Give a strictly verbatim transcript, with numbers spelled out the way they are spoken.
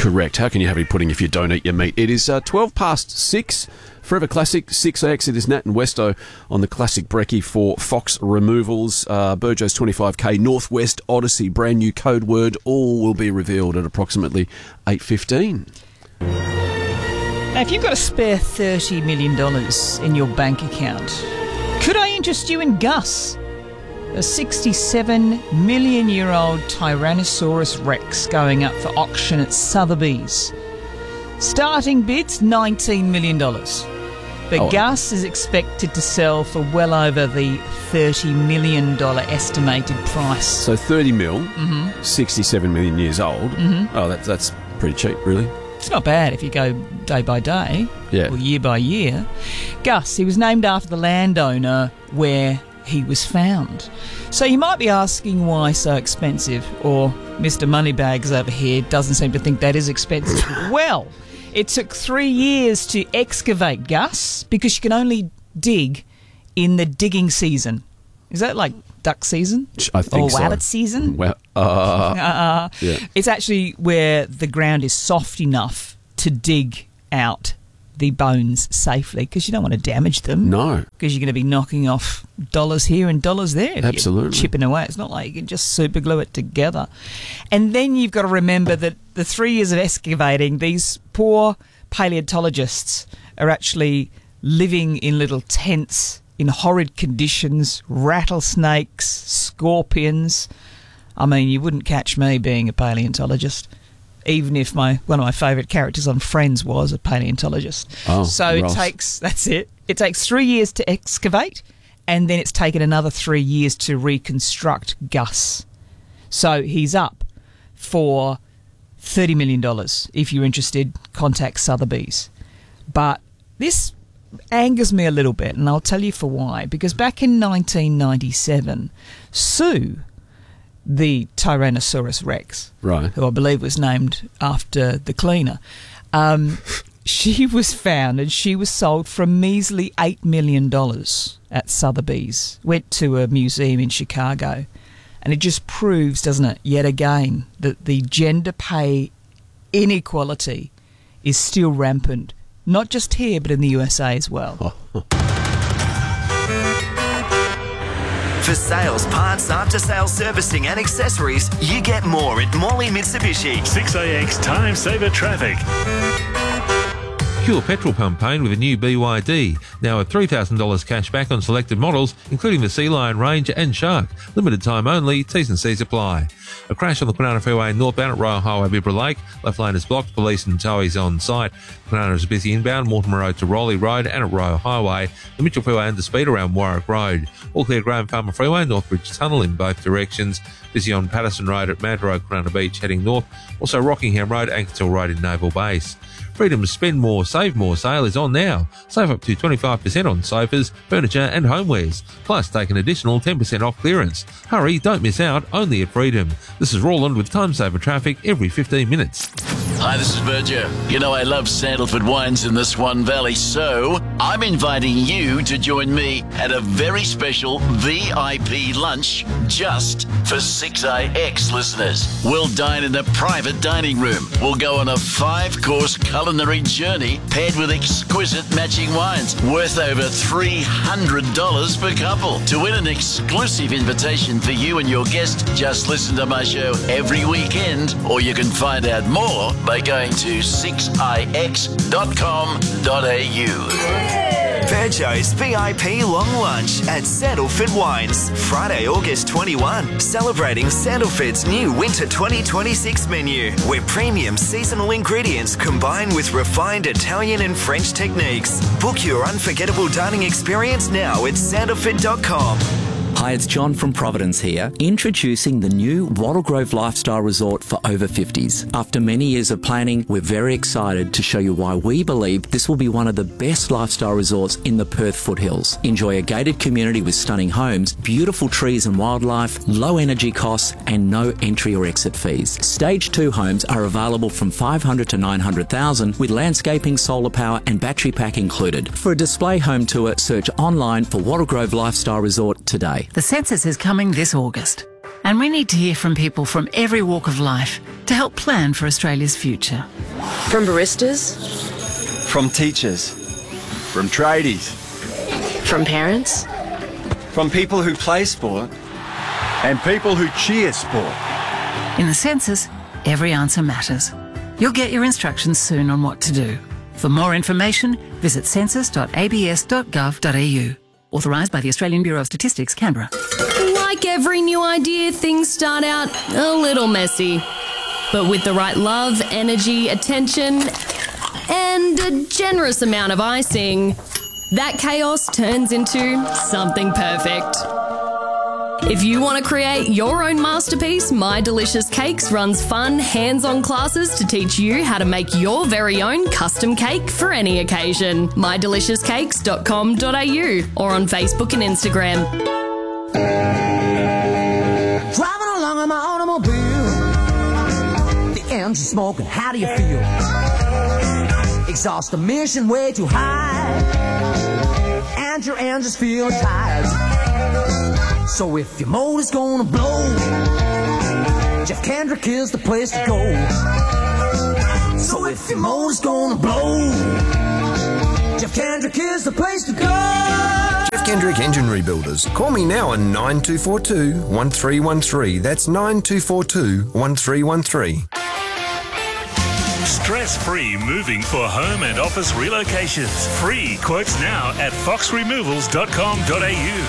Correct. How can you have any pudding if you don't eat your meat? It is uh, twelve past six. Forever Classic, six X. It is Nat and Westo on the Classic Brekkie for Fox Removals. Uh, Burjo's twenty-five K, Northwest Odyssey, brand new code word. All will be revealed at approximately eight fifteen. Now, if you've got a spare thirty million dollars in your bank account, could I interest you in Gus? A sixty-seven million year old Tyrannosaurus Rex going up for auction at Sotheby's. Starting bids nineteen million dollars. But Oh. Gus is expected to sell for well over the thirty million dollars estimated price. So thirty mil, Mm-hmm. sixty-seven million years old. Mm-hmm. Oh, that, that's pretty cheap, really. It's not bad if you go day by day Yeah. or year by year. Gus, he was named after the landowner where he was found. So you might be asking why so expensive, or Mister Moneybags over here doesn't seem to think that is expensive. Well, it took three years to excavate Gus because you can only dig in the digging season. Is that like duck season? I think or so. rabbit season? Well, uh, Uh, yeah. It's actually where the ground is soft enough to dig out the bones safely, because you don't want to damage them. No. Because you're going to be knocking off dollars here and dollars there. if Absolutely. You're chipping away. It's not like you can just super glue it together. And then you've got to remember that the three years of excavating, these poor paleontologists are actually living in little tents in horrid conditions, rattlesnakes, scorpions. I mean, you wouldn't catch me being a paleontologist, even if my one of my favourite characters on Friends was a paleontologist. Oh, so it Ross. takes, that's it, it takes three years to excavate, and then it's taken another three years to reconstruct Gus. So he's up for thirty million dollars. If you're interested, contact Sotheby's. But this angers me a little bit, and I'll tell you for why. Because back in nineteen ninety-seven, Sue, the Tyrannosaurus Rex, Right. who I believe was named after the cleaner, um, she was found and she was sold for a measly eight million dollars at Sotheby's. Went to a museum in Chicago. And it just proves, doesn't it, yet again, that the gender pay inequality is still rampant, not just here, but in the U S A as well. For sales, parts, after-sales servicing and accessories, you get more at Morley Mitsubishi. six A X Time Saver Traffic. Cure petrol pump pain with a new B Y D. Now at three thousand dollars cash back on selected models, including the Sea Lion range and Shark. Limited time only, T's and C's apply. A crash on the Kwinana Freeway northbound at Royal Highway Bibra Lake. Left lane is blocked, police and towies on site. Kwinana is busy inbound, Mortimer Road to Rowley Road and at Royal Highway. The Mitchell Freeway under speed around Warwick Road. All clear Graham Farmer Freeway, Northbridge Tunnel in both directions. Busy on Patterson Road at Mad Road, Kwinana Beach heading north. Also Rockingham Road, Ankertil Road in Naval Base. Freedom to spend more, save more sale is on now. Save up to twenty-five percent on sofas, furniture and homewares. Plus take an additional ten percent off clearance. Hurry, don't miss out, only at Freedom. This is Roland with Time Saver Traffic every fifteen minutes. Hi, this is Virgil. You know I love Sandalford wines in the Swan Valley, so I'm inviting you to join me at a very special V I P lunch just for six A X listeners. We'll dine in a private dining room. We'll go on a five-course culinary journey paired with exquisite matching wines worth over three hundred dollars per couple. To win an exclusive invitation for you and your guest, just listen to my show every weekend, or you can find out more by going to six I X dot com dot A U. Virgo's V I P Long Lunch at Sandalford Wines, Friday, August twenty-first, celebrating Sandalford's new Winter twenty twenty-six menu, where premium seasonal ingredients combine with refined Italian and French techniques. Book your unforgettable dining experience now at sandalford dot com. Hi, it's John from Providence here, introducing the new Wattle Grove Lifestyle Resort for over fifties. After many years of planning, we're very excited to show you why we believe this will be one of the best lifestyle resorts in the Perth foothills. Enjoy a gated community with stunning homes, beautiful trees and wildlife, low energy costs, and no entry or exit fees. Stage two homes are available from five hundred to nine hundred thousand with landscaping, solar power, and battery pack included. For a display home tour, search online for Wattle Grove Lifestyle Resort today. The census is coming this August, and we need to hear from people from every walk of life to help plan for Australia's future. From baristas, from teachers, from tradies, from parents, from people who play sport, and people who cheer sport. In the census, every answer matters. You'll get your instructions soon on what to do. For more information, visit census dot a b s dot gov dot a u. Authorised by the Australian Bureau of Statistics, Canberra. Like every new idea, things start out a little messy. But with the right love, energy, attention, and a generous amount of icing, that chaos turns into something perfect. If you want to create your own masterpiece, My Delicious Cakes runs fun, hands-on classes to teach you how to make your very own custom cake for any occasion. my delicious cakes dot com dot a u or on Facebook and Instagram. Driving along in my automobile, the engine smoking, how do you feel? Exhaust emission way too high, and your engine's feeling tired. So if your motor's gonna blow, Jeff Kendrick is the place to go. So if your motor's gonna blow, Jeff Kendrick is the place to go. Jeff Kendrick Engine Rebuilders. Call me now on nine two four two, one three one three. That's nine two four two, one three one three. Stress-free moving for home and office relocations. Free quotes now at fox removals dot com dot a u.